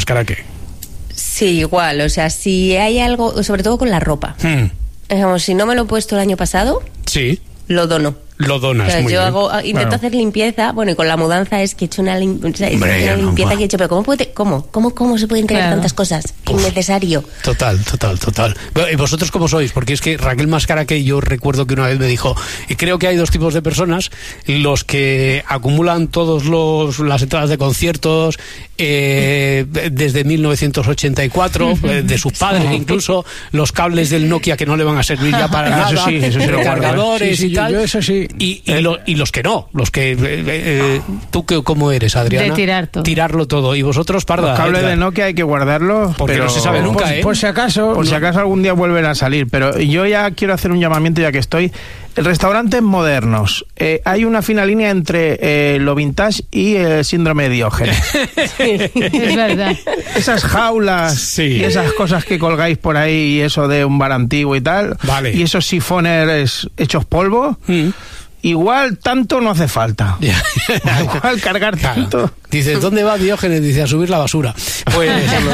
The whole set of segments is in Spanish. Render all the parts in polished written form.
Mascaraque. Sí, igual, o sea, si hay algo, sobre todo con la ropa. Digamos, si no me lo he puesto el año pasado, sí, lo dono. Lo donas, O sea, muy yo bien. intento hacer limpieza, bueno, y con la mudanza es que he hecho una limpieza que he hecho, pero ¿cómo se pueden crear tantas cosas? Innecesario. Total. ¿Y vosotros cómo sois? Porque es que Raquel Mascaraque, yo recuerdo que una vez me dijo, y creo que hay dos tipos de personas, los que acumulan todas las entradas de conciertos desde 1984, de sus padres incluso, los cables del Nokia que no le van a servir ya para nada, eso sí, los cargadores y tal. Yo eso sí. Y los que no, los que ¿tú cómo eres, Adriana? De tirar todo. Tirarlo todo. Y vosotros, Parda. Los cables de Nokia hay que guardarlos, porque pero no se sabe nunca, por si acaso algún día vuelven a salir. Pero yo ya quiero hacer un llamamiento, ya que estoy. Restaurantes modernos. Hay una fina línea entre lo vintage y el síndrome de Diógenes. Es verdad. Esas jaulas y esas cosas que colgáis por ahí, y eso de un bar antiguo y tal, y esos sifones hechos polvo, igual tanto no hace falta. Igual cargar tanto. Dices, ¿dónde va Diógenes? Dice, a subir la basura. Pues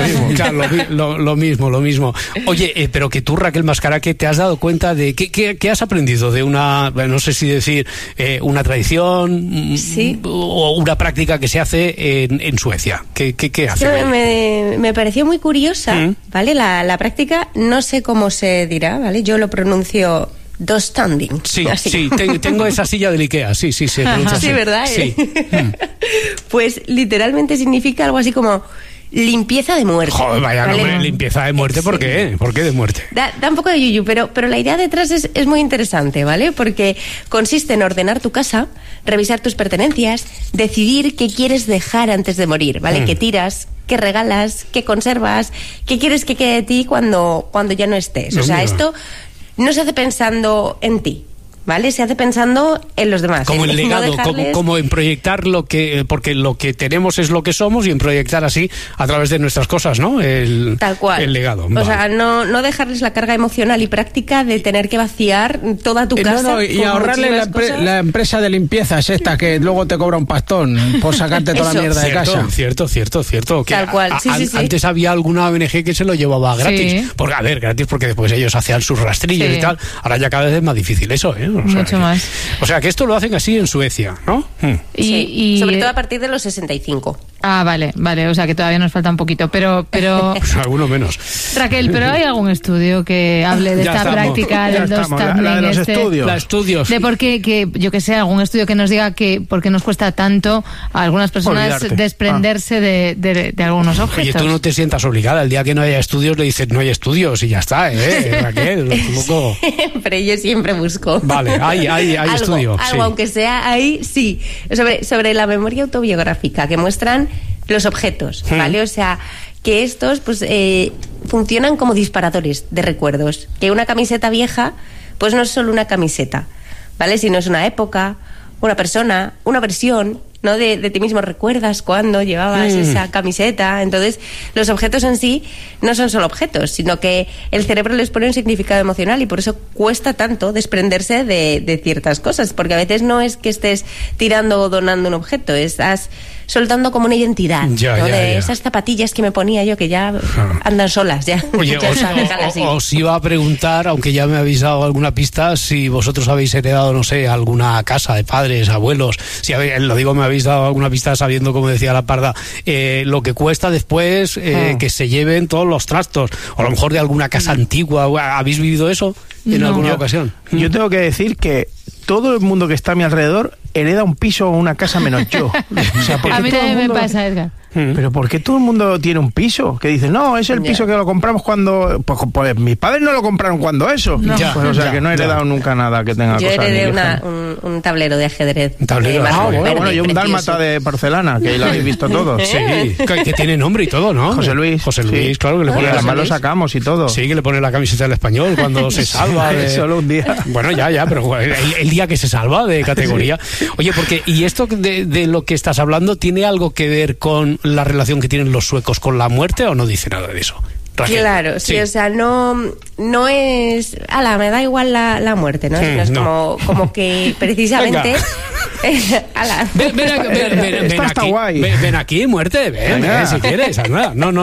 lo mismo. Oye, pero que tú, Raquel Mascaraque, ¿te has dado cuenta de qué has aprendido de una, no sé si decir, una tradición o una práctica que se hace en Suecia? ¿Qué hace? Me pareció muy curiosa, ¿vale? La práctica, no sé cómo se dirá, ¿vale? Yo lo pronuncio dos standing. Sí, tengo esa silla del Ikea, sí, se pronuncia así. Sí, ¿verdad? Sí. Pues literalmente significa algo así como limpieza de muerte. Joder, vaya nombre, limpieza de muerte, ¿por qué? ¿Por qué de muerte? Da un poco de yuyu, pero la idea detrás es muy interesante, ¿vale? Porque consiste en ordenar tu casa, revisar tus pertenencias, decidir qué quieres dejar antes de morir, ¿vale? ¿Qué tiras? ¿Qué regalas? ¿Qué conservas? ¿Qué quieres que quede de ti cuando ya no estés? O sea, esto no se hace pensando en ti, ¿vale? Se hace pensando en los demás. Como el legado, como en proyectar porque lo que tenemos es lo que somos, y en proyectar así a través de nuestras cosas, ¿no? Tal cual. El legado. O sea, no dejarles la carga emocional y práctica de tener que vaciar toda tu casa. Y ahorrarle la empresa de limpieza es esta que luego te cobra un pastón por sacarte toda la mierda de casa. Cierto. Que Tal cual. Sí. Antes había alguna ONG que se lo llevaba gratis. Sí. Gratis porque después ellos hacían sus rastrillos y tal. Ahora ya cada vez es más difícil eso, ¿eh? Mucho más. O sea, que esto lo hacen así en Suecia, ¿no? Y sobre todo a partir de los 65. Ah, vale, o sea que todavía nos falta un poquito, pero pues alguno menos. Raquel, ¿pero hay algún estudio que hable de esta práctica del dos standing? La de los estudios. De por qué, yo que sé, algún estudio que nos diga que por qué nos cuesta tanto a algunas personas desprenderse de algunos objetos. Oye, tú no te sientas obligada. El día que no haya estudios le dices, no hay estudios y ya está, Raquel. Yo siempre busco. Vale, hay estudio. Algo, aunque sea ahí, sí. Sobre la memoria autobiográfica que muestran los objetos, ¿vale? O sea, que estos pues funcionan como disparadores de recuerdos. Que una camiseta vieja pues no es solo una camiseta, ¿vale? Sino es una época, una persona, una versión, ¿no? De ti mismo. Recuerdas cuando llevabas esa camiseta. Entonces, los objetos en sí no son solo objetos, sino que el cerebro les pone un significado emocional, y por eso cuesta tanto desprenderse de ciertas cosas, porque a veces no es que estés tirando o donando un objeto, estás soltando como una identidad, ¿no? Esas zapatillas que me ponía yo, que ya andan solas, ya. Oye, os iba a preguntar, aunque ya me habéis dado alguna pista, si vosotros habéis heredado, no sé, alguna casa de padres, abuelos, me habéis dado alguna pista sabiendo, como decía la Parda, lo que cuesta después que se lleven todos los trastos, o a lo mejor de alguna casa antigua. ¿Habéis vivido eso en alguna ocasión? Yo tengo que decir que todo el mundo que está a mi alrededor hereda un piso o una casa menos yo. O sea, a mí también me pasa, Edgar. Pero ¿por qué todo el mundo tiene un piso? Que dicen, no, es el piso que lo compramos cuando... Pues mis padres no lo compraron cuando eso. No. Pues, o sea, que no he heredado nunca nada que tenga cosas. Yo heredé un tablero de ajedrez. Un tablero. Bueno, yo un dálmata de porcelana, que lo habéis visto todos. Sí, que tiene nombre y todo, ¿no? José Luis, claro, que le pone además lo sacamos y todo. Sí, que le pone la camiseta del Español cuando se salva. Solo un día. Bueno, ya, pero el día que se salva de categoría. Oye, ¿y esto de lo que estás hablando tiene algo que ver con la relación que tienen los suecos con la muerte, o no dice nada de eso? Raquel. Claro, sí, o sea, no es... me da igual la muerte, ¿no? Es como que precisamente... Ven, está guay. Ven aquí, muerte, ven, si quieres. No.